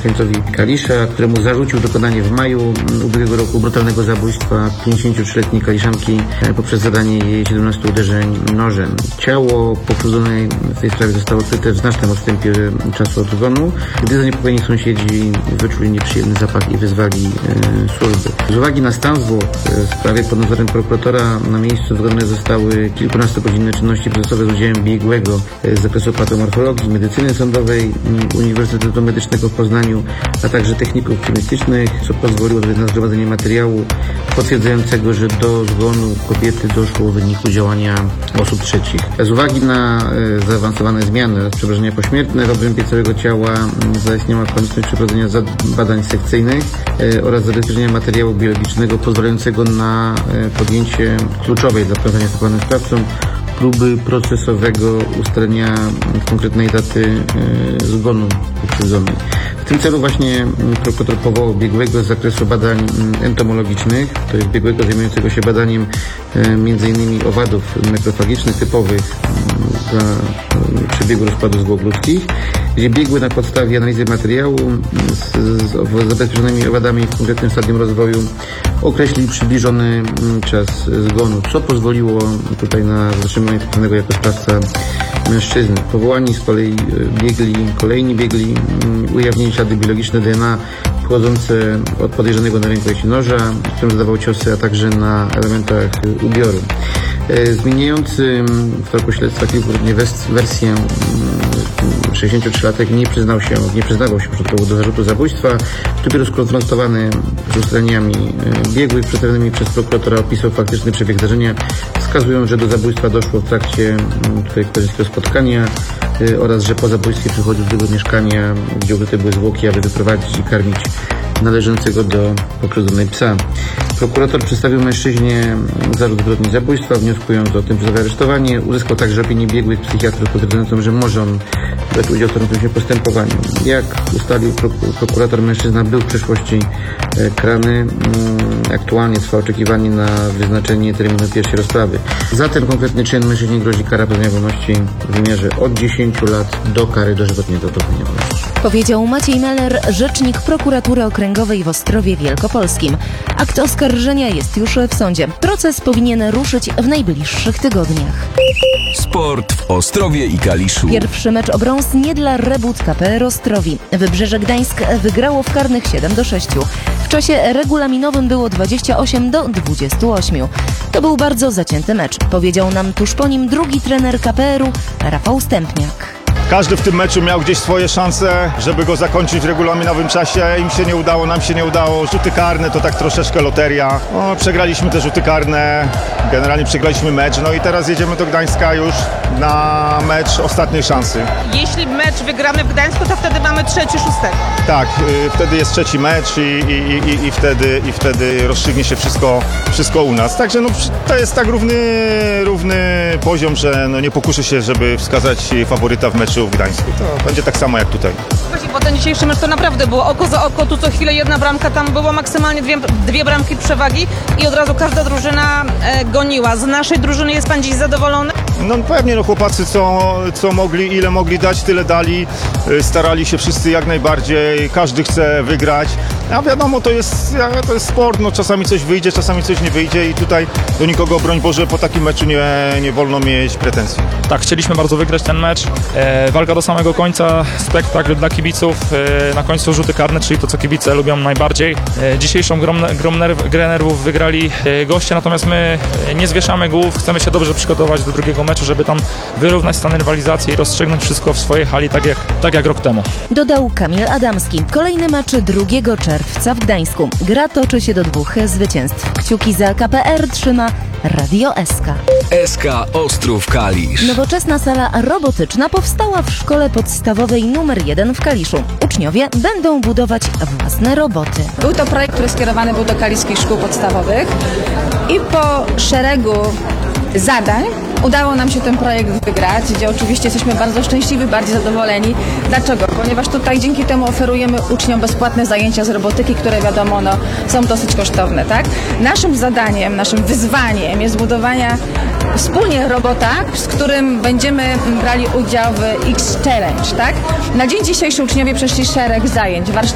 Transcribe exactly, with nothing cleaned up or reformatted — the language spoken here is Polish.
mieszkańcowi Kalisza, któremu zarzucił dokonanie w maju ubiegłego roku brutalnego zabójstwa pięćdziesięciotrzyletniej Kaliszanki poprzez zadanie jej siedemnastu uderzeń nożem. Ciało pokrzywdzonej w tej sprawie zostało odkryte w znacznym odstępie czasu od zgonu, gdy zaniepokojeni sąsiedzi wyczuli nieprzyjemny zapach i wezwali e, służby. Z uwagi na stan zwłok w sprawie pod nadzorem prokuratora na miejscu wykonane zostały kilkunastogodzinne czynności procesowe z udziałem biegłego z zakresu patomorfologii, medycyny sądowej Uniwersytetu Medycznego w Poznaniu, a także techników kryminalistycznych, co pozwoliło na zgromadzenie materiału potwierdzającego, że do zgonu kobiety doszło w wyniku działania osób trzecich. Z uwagi na e, zaawansowane zmiany oraz przełożenia pośmiertne w obrębie całego ciała zaistniała konieczność przeprowadzenia badań sekcyjnych e, oraz zabezpieczenia materiału biologicznego pozwalającego na e, podjęcie kluczowej dla powiązania z zakładanym sprawcą próby procesowego ustalenia konkretnej daty e, zgonu pokrzywdzonej. W tym celu właśnie prokurator powołał biegłego z zakresu badań entomologicznych, to jest biegłego zajmującego się badaniem e, m.in. owadów nekrofagicznych typowych dla przebiegu rozpadu zwłok ludzkich, gdzie biegły na podstawie analizy materiału z, z zabezpieczonymi owadami w konkretnym stadium rozwoju określił przybliżony czas zgonu, co pozwoliło tutaj na zatrzymanie tknionego jako sprawca mężczyzny. Powołani z kolei biegli, kolejni biegli ujawnili ślady biologiczne D N A pochodzące od podejrzanego na rękojeści noża, którym zadawał ciosy, a także na elementach ubioru. Zmieniający w toku śledztwa kilkukrotnie wersję sześćdziesięciotrzylatek nie przyznał się, nie przyznawał się początkowo do zarzutu zabójstwa. Dopiero skonfrontowany z ustaleniami biegłych przedstawionymi przez prokuratora opisał faktyczny przebieg zdarzenia, wskazując, że do zabójstwa doszło w trakcie tutaj koleżeńskiego spotkania oraz, że po zabójstwie przychodził do tego mieszkania, gdzie ukryte były zwłoki, aby wyprowadzić i karmić należącego do pokrzywdzonej psa. Prokurator przedstawił mężczyźnie zarzut zbrodni zabójstwa, wnioskując o tymczasowe aresztowanie. Uzyskał także opinię biegłych psychiatrów potwierdzającą, że może on brać udział w toczącym się postępowaniu. Jak ustalił prokurator, mężczyzna był w przeszłości karany. Aktualnie trwa oczekiwanie na wyznaczenie terminu pierwszej rozprawy. Za ten konkretny czyn mężczyźnie grozi kara pozbawienia wolności w wymiarze od dziesięciu lat do kary dożywotniego pozbawienia wolności. Powiedział Maciej Meller, rzecznik prokuratury okręgowej w Ostrowie Wielkopolskim. Akt oskarżenia jest już w sądzie. Proces powinien ruszyć w najbliższych tygodniach. Sport w Ostrowie i Kaliszu. Pierwszy mecz o brąz nie dla Rebut K P R Ostrowi. Wybrzeże Gdańsk wygrało w karnych siedem do sześciu. W czasie regulaminowym było dwadzieścia osiem do dwudziestu ośmiu. To był bardzo zacięty mecz, powiedział nam tuż po nim drugi trener K P R u Rafał Stępniak. Każdy w tym meczu miał gdzieś swoje szanse, żeby go zakończyć w regulaminowym czasie. Im się nie udało, nam się nie udało. Rzuty karne to tak troszeczkę loteria. No, przegraliśmy te rzuty karne, generalnie przegraliśmy mecz. No i teraz jedziemy do Gdańska już na mecz ostatniej szansy. Jeśli mecz wygramy w Gdańsku, to wtedy mamy trzeci, szóstego. Tak, y, wtedy jest trzeci mecz i, i, i, i, wtedy, i wtedy rozstrzygnie się wszystko, wszystko u nas. Także no, to jest tak równy, równy poziom, że no, nie pokuszę się, żeby wskazać faworyta w meczu w Gdańsku. To będzie tak samo jak tutaj. Właśnie, bo ten dzisiejszy mecz to naprawdę było oko za oko, tu co chwilę jedna bramka, tam było maksymalnie dwie, dwie bramki przewagi i od razu każda drużyna e, goniła. Z naszej drużyny jest pan dziś zadowolony? No pewnie, no chłopacy co, co mogli, ile mogli dać, tyle dali. Starali się wszyscy jak najbardziej, każdy chce wygrać. A wiadomo, to jest, to jest sport, no czasami coś wyjdzie, czasami coś nie wyjdzie i tutaj do nikogo, broń Boże, po takim meczu nie, nie wolno mieć pretensji. Tak, chcieliśmy bardzo wygrać ten mecz. E, walka do samego końca, spektakl dla kibiców, e, na końcu rzuty karne, czyli to, co kibice lubią najbardziej. E, dzisiejszą grą, grą nerw, grę nerwów wygrali e, goście, natomiast my nie zwieszamy głów, chcemy się dobrze przygotować do drugiego meczu, żeby tam wyrównać stan rywalizacji i rozstrzygnąć wszystko w swojej hali, tak jak, tak jak rok temu. Dodał Kamil Adamski. Kolejny mecz drugiego czerwca w Gdańsku. Gra toczy się do dwóch zwycięstw. Kciuki za K P R trzyma Radio S K. S K Ostrów Kalisz. Nowoczesna sala robotyczna powstała w szkole podstawowej numer jeden w Kaliszu. Uczniowie będą budować własne roboty. Był to projekt, który skierowany był do kaliskich szkół podstawowych i po szeregu zadań udało nam się ten projekt wygrać, gdzie oczywiście jesteśmy bardzo szczęśliwi, bardziej zadowoleni. Dlaczego? Ponieważ tutaj dzięki temu oferujemy uczniom bezpłatne zajęcia z robotyki, które wiadomo no, są dosyć kosztowne. Tak? Naszym zadaniem, naszym wyzwaniem jest budowanie wspólnie robota, z którym będziemy brali udział w X Challenge. Tak? Na dzień dzisiejszy uczniowie przeszli szereg zajęć, warsztatów.